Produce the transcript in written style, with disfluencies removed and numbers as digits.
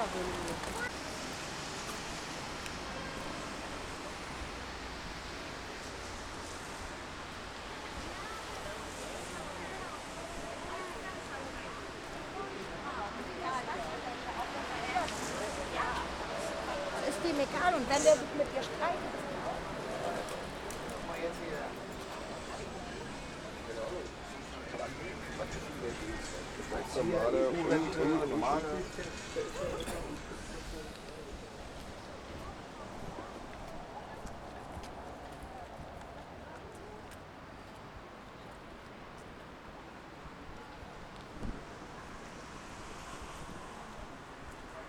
Ist dem egal und wenn der sich mit dir streitet. Normale